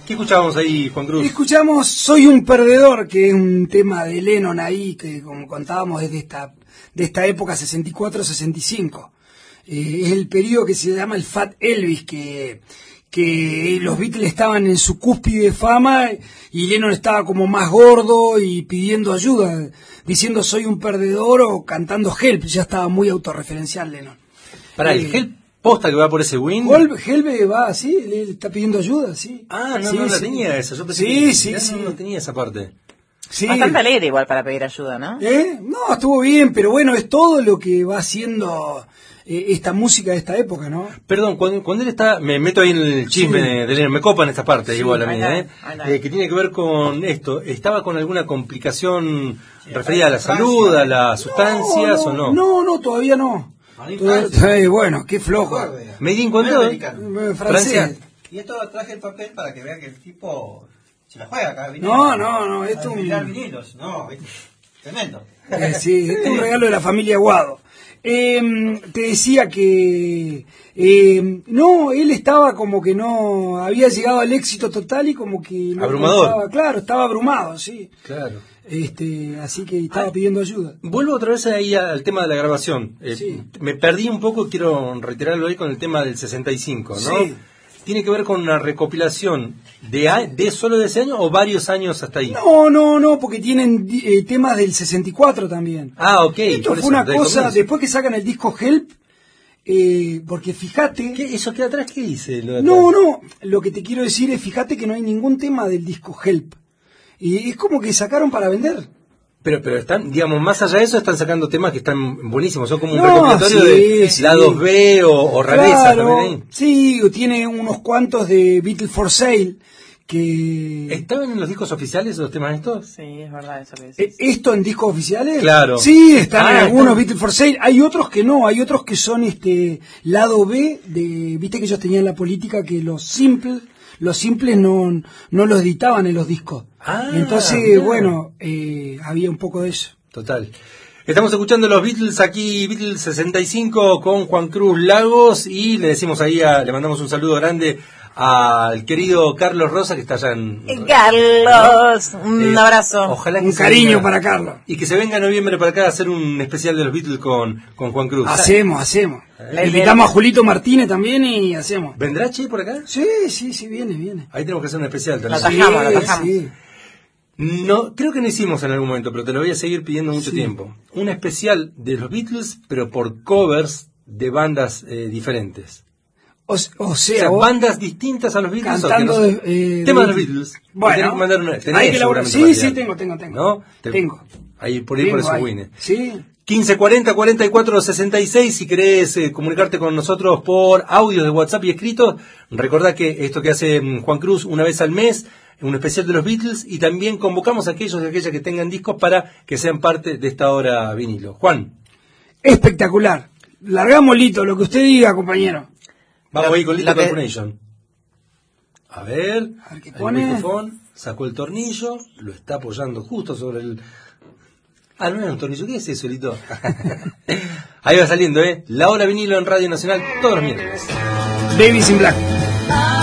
¿Qué escuchábamos ahí, Juan Cruz? Escuchamos Soy un perdedor, que es un tema de Lennon ahí, que como contábamos es de esta época 64-65. Es el periodo que se llama el Fat Elvis, que los Beatles estaban en su cúspide de fama y Lennon estaba como más gordo y pidiendo ayuda, diciendo soy un perdedor o cantando Help. Ya estaba muy autorreferencial Lennon. Para el Help posta que va por ese win. Help va así, le está pidiendo ayuda, sí. Ah, no, sí, no la sí. tenía esa. Yo pensé no tenía esa parte. Sí. Bastante alegre igual para pedir ayuda, ¿no? No, estuvo bien, pero bueno, es todo lo que va haciendo esta música de esta época, ¿no? Perdón, cuando él está, me meto ahí en el chisme de Lennon, me copan esta parte, igual a mí, que tiene que ver con esto. ¿Estaba con alguna complicación referida a la salud, a las sustancias o no? No, todavía no. Bueno, qué flojo. ¿Me di cuenta? Francés. Y esto traje el papel para que vean que el tipo se la juega acá. No, esto es un... vinilos, no, tremendo. Sí, este es un regalo de la familia Guado. Te decía que no, él estaba como que no había llegado al éxito total y como que no abrumador. Estaba abrumado, sí. Claro. Así que estaba pidiendo ayuda. Vuelvo otra vez ahí al tema de la grabación. Sí. Me perdí un poco, quiero reiterarlo ahí con el tema del 65, ¿no? Sí. ¿Tiene que ver con una recopilación de solo de ese año o varios años hasta ahí? No, porque tienen temas del 64 también. Ah, ok. Esto fue una cosa, después que sacan el disco Help, porque fíjate... ¿Eso queda atrás? ¿Qué dice? No, lo que te quiero decir es, fíjate que no hay ningún tema del disco Help. Y es como que sacaron para vender. Pero están, digamos, más allá de eso, están sacando temas que están buenísimos. Son como un recopilatorio de lados B o rarezas. Claro, también ahí. Sí, tiene unos cuantos de Beatles for Sale. ¿Estaban en los discos oficiales los temas estos? Sí, es verdad eso que decís. ¿Esto en discos oficiales? Claro. Sí, están en algunos Beatles for Sale. Hay otros que no, hay otros que son lado B de, viste que ellos tenían la política que los simples no los editaban en los discos. Entonces, bueno, había un poco de eso. Total. Estamos escuchando los Beatles aquí, Beatles 65 con Juan Cruz Lagos, y le decimos ahí, le mandamos un saludo grande al querido Carlos Rosa, que está allá en... Carlos, un abrazo. Ojalá que un cariño para Carlos. Y que se venga en noviembre para acá a hacer un especial de los Beatles con Juan Cruz. Hacemos. Invitamos a Julito Martínez también y hacemos. ¿Vendrá Che por acá? Sí, viene. Ahí tenemos que hacer un especial también. Lo atajamos. Sí. No, creo que no hicimos en algún momento, pero te lo voy a seguir pidiendo mucho tiempo. Un especial de los Beatles, pero por covers de bandas diferentes. O sea, bandas distintas a los Beatles. Cantando temas de los Beatles. Bueno, tenés que mandar una. Hay que elaborar. Sí, tengo. ¿No? Tengo. Ahí por eso Winnie. Sí. 1540 44 66, si querés comunicarte con nosotros por audio de WhatsApp y escrito, recordá que esto que hace Juan Cruz una vez al mes, un especial de los Beatles, y también convocamos a aquellos y aquellas que tengan discos para que sean parte de esta hora vinilo. Juan. Espectacular. Largamos Lito, lo que usted diga, compañero. Vamos ahí con Lito Corporation. A ver, ¿qué el pone? micrófono, sacó el tornillo, lo está apoyando justo sobre el... Ah, no es un tornillo, ¿qué es eso, Lito? Ahí va saliendo, La Hora Vinilo en Radio Nacional todos los miércoles. Babies in Black.